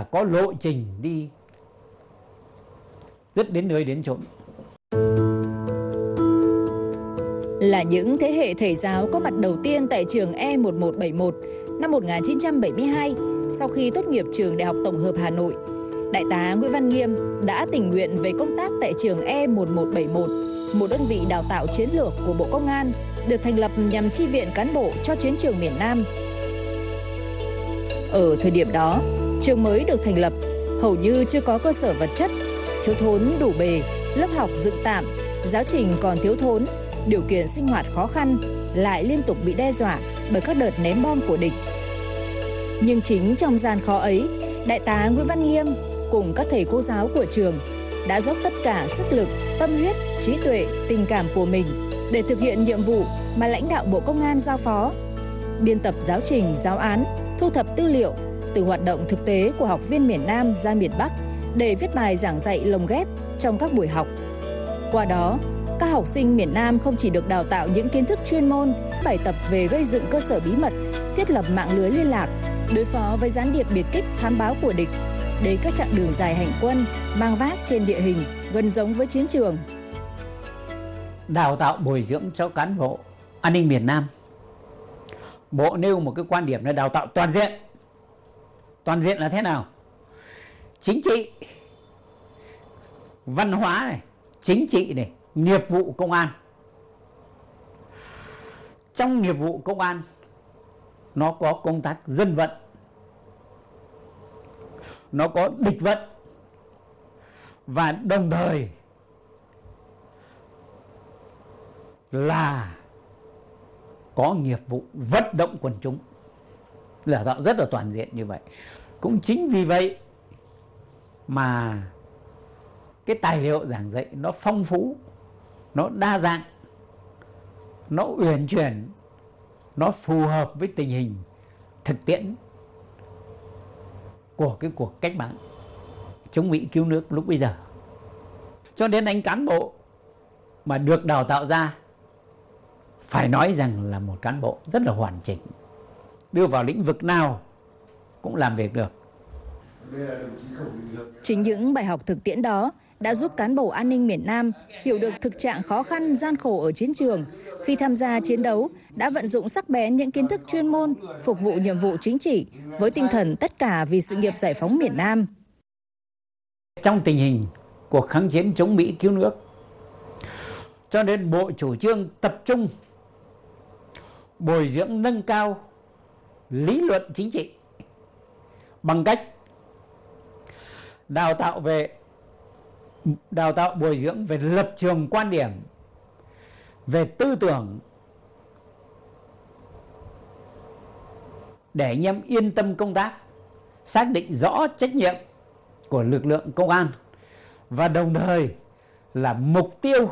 có lộ trình đi rất đến nơi đến chốn. Là những thế hệ thầy giáo có mặt đầu tiên tại trường E1171 năm 1972, sau khi tốt nghiệp trường Đại học Tổng hợp Hà Nội, Đại tá Nguyễn Văn Nghiêm đã tình nguyện về công tác tại trường E1171, một đơn vị đào tạo chiến lược của Bộ Công an, được thành lập nhằm chi viện cán bộ cho chiến trường miền Nam. Ở thời điểm đó, trường mới được thành lập, hầu như chưa có cơ sở vật chất, thiếu thốn đủ bề, lớp học dựng tạm, giáo trình còn thiếu thốn, điều kiện sinh hoạt khó khăn, lại liên tục bị đe dọa bởi các đợt ném bom của địch. Nhưng chính trong gian khó ấy, Đại tá Nguyễn Văn Nghiêm cùng các thầy cô giáo của trường đã dốc tất cả sức lực, tâm huyết, trí tuệ, tình cảm của mình để thực hiện nhiệm vụ mà lãnh đạo Bộ Công an giao phó. Biên tập giáo trình, giáo án, thu thập tư liệu từ hoạt động thực tế của học viên miền Nam ra miền Bắc để viết bài giảng dạy lồng ghép trong các buổi học. Qua đó, các học sinh miền Nam không chỉ được đào tạo những kiến thức chuyên môn, bài tập về gây dựng cơ sở bí mật, thiết lập mạng lưới liên lạc, đối phó với gián điệp biệt kích thám báo của địch, đến các chặng đường dài hành quân, mang vác trên địa hình, gần giống với chiến trường. Đào tạo bồi dưỡng cho cán bộ an ninh miền Nam. Bộ nêu một cái quan điểm là đào tạo toàn diện. Toàn diện là thế nào? Chính trị, văn hóa này, chính trị này, nghiệp vụ công an. Trong nghiệp vụ công an, nó có công tác dân vận, nó có địch vận, và đồng thời là có nghiệp vụ vận động quần chúng, là rất là toàn diện như vậy. Cũng chính vì vậy mà cái tài liệu giảng dạy nó phong phú, nó đa dạng, nó uyển chuyển, nó phù hợp với tình hình thực tiễn của cái cuộc cách mạng chống Mỹ cứu nước lúc bây giờ. Cho nên anh cán bộ mà được đào tạo ra phải nói rằng là một cán bộ rất là hoàn chỉnh, đưa vào lĩnh vực nào cũng làm việc được. Chính những bài học thực tiễn đó đã giúp cán bộ an ninh miền Nam hiểu được thực trạng khó khăn, gian khổ ở chiến trường. Khi tham gia chiến đấu, đã vận dụng sắc bén những kiến thức chuyên môn, phục vụ nhiệm vụ chính trị với tinh thần tất cả vì sự nghiệp giải phóng miền Nam. Trong tình hình cuộc kháng chiến chống Mỹ cứu nước, cho nên Bộ chủ trương tập trung bồi dưỡng nâng cao lý luận chính trị bằng cách đào tạo bồi dưỡng về lập trường quan điểm, về tư tưởng, để anh em yên tâm công tác, xác định rõ trách nhiệm của lực lượng công an, và đồng thời là mục tiêu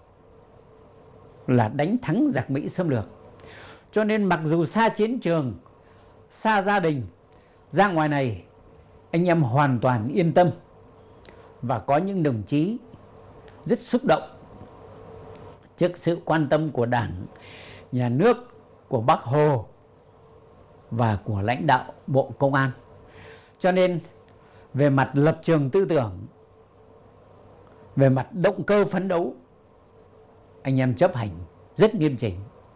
là đánh thắng giặc Mỹ xâm lược. Cho nên mặc dù xa chiến trường, xa gia đình, ra ngoài này anh em hoàn toàn yên tâm. Và có những đồng chí rất xúc động trước sự quan tâm của Đảng, Nhà nước, của Bác Hồ và của lãnh đạo Bộ Công an. Cho nên về mặt lập trường tư tưởng, về mặt động cơ phấn đấu, anh em chấp hành rất nghiêm chỉnh.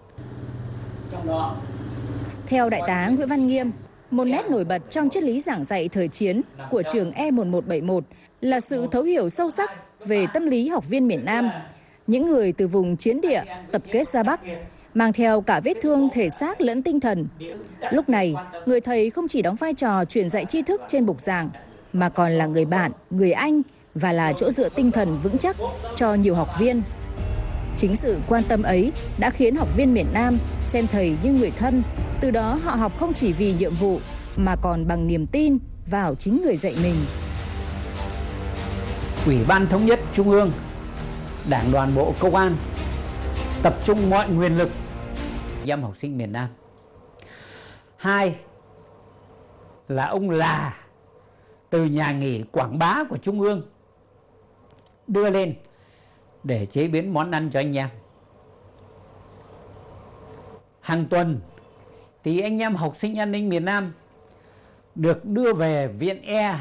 Theo Đại tá Nguyễn Văn Nghiêm, một nét nổi bật trong triết lý giảng dạy thời chiến của trường E1171 là sự thấu hiểu sâu sắc về tâm lý học viên miền Nam, những người từ vùng chiến địa tập kết ra Bắc, mang theo cả vết thương thể xác lẫn tinh thần. Lúc này, người thầy không chỉ đóng vai trò truyền dạy tri thức trên bục giảng, mà còn là người bạn, người anh và là chỗ dựa tinh thần vững chắc cho nhiều học viên. Chính sự quan tâm ấy đã khiến học viên miền Nam xem thầy như người thân, từ đó họ học không chỉ vì nhiệm vụ mà còn bằng niềm tin vào chính người dạy mình. Ủy ban Thống nhất Trung ương, Đảng đoàn Bộ Công an tập trung mọi nguồn lực em học sinh miền Nam. Hai là ông là từ nhà nghỉ Quảng Bá của Trung ương đưa lên để chế biến món ăn cho anh em. Hàng tuần thì anh em học sinh an ninh miền Nam được đưa về viện E